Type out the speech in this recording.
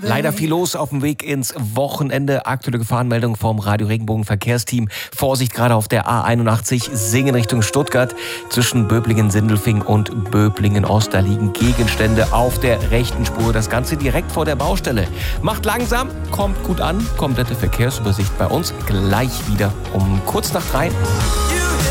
Leider viel los auf dem Weg ins Wochenende. Aktuelle Gefahrenmeldung vom Radio Regenbogen Verkehrsteam. Vorsicht gerade auf der A81 Singen Richtung Stuttgart. Zwischen Böblingen-Sindelfingen und Böblingen-Ost. Da liegen Gegenstände auf der rechten Spur. Das Ganze direkt vor der Baustelle. Macht langsam, kommt gut an. Komplette Verkehrsübersicht bei uns gleich wieder um kurz nach 3.